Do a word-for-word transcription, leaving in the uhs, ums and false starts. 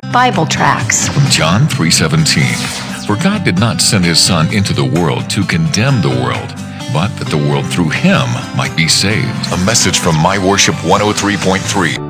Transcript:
Bible tracts. John three seventeen. For God did not send his Son into the world to condemn the world, but that the world through him might be saved. A message from My Worship one oh three point three.